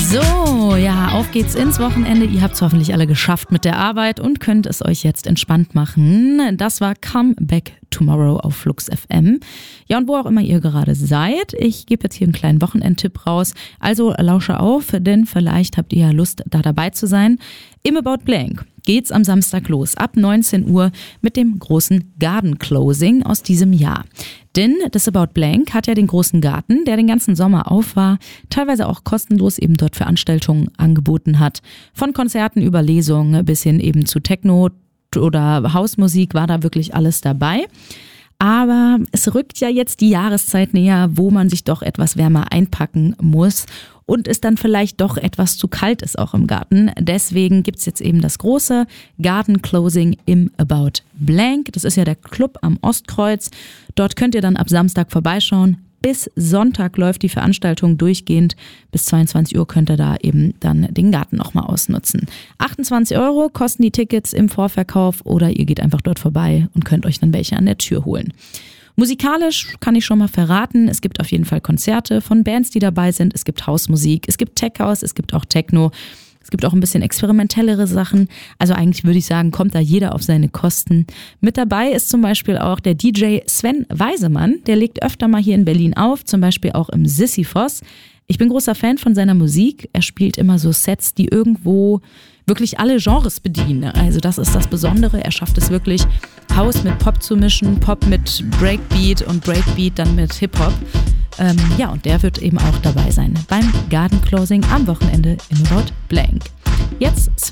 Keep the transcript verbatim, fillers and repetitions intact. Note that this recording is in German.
So, ja, auf geht's ins Wochenende. Ihr habt es hoffentlich alle geschafft mit der Arbeit und könnt es euch jetzt entspannt machen. Das war Come Back Tomorrow auf Flux F M. Ja, und wo auch immer ihr gerade seid, ich gebe jetzt hier einen kleinen Wochenendtipp raus. Also lausche auf, denn vielleicht habt ihr ja Lust, da dabei zu sein. Im About Blank geht's am Samstag los, ab neunzehn Uhr mit dem großen Garden Closing aus diesem Jahr. Denn das About Blank hat ja den großen Garten, der den ganzen Sommer auf war, teilweise auch kostenlos eben dort Veranstaltungen angeboten hat. Von Konzerten über Lesungen bis hin eben zu Techno oder Hausmusik war da wirklich alles dabei. Aber es rückt ja jetzt die Jahreszeit näher, wo man sich doch etwas wärmer einpacken muss und es dann vielleicht doch etwas zu kalt ist auch im Garten. Deswegen gibt's jetzt eben das große Garden Closing im About Blank. Das ist ja der Club am Ostkreuz. Dort könnt ihr dann ab Samstag vorbeischauen. Bis Sonntag läuft die Veranstaltung durchgehend. Bis zweiundzwanzig Uhr könnt ihr da eben dann den Garten nochmal ausnutzen. achtundzwanzig Euro kosten die Tickets im Vorverkauf oder ihr geht einfach dort vorbei und könnt euch dann welche an der Tür holen. Musikalisch kann ich schon mal verraten, es gibt auf jeden Fall Konzerte von Bands, die dabei sind. Es gibt Hausmusik, es gibt Tech House, es gibt auch Techno. Es gibt auch ein bisschen experimentellere Sachen. Also eigentlich würde ich sagen, kommt da jeder auf seine Kosten. Mit dabei ist zum Beispiel auch der D J Sven Weisemann. Der legt öfter mal hier in Berlin auf, zum Beispiel auch im Sisyphos. Ich bin großer Fan von seiner Musik. Er spielt immer so Sets, die irgendwo wirklich alle Genres bedienen. Also das ist das Besondere. Er schafft es wirklich, House mit Pop zu mischen, Pop mit Breakbeat und Breakbeat dann mit Hip-Hop. Ähm, ja, und der wird eben auch dabei sein beim Garden Closing am Wochenende im About Blank. Jetzt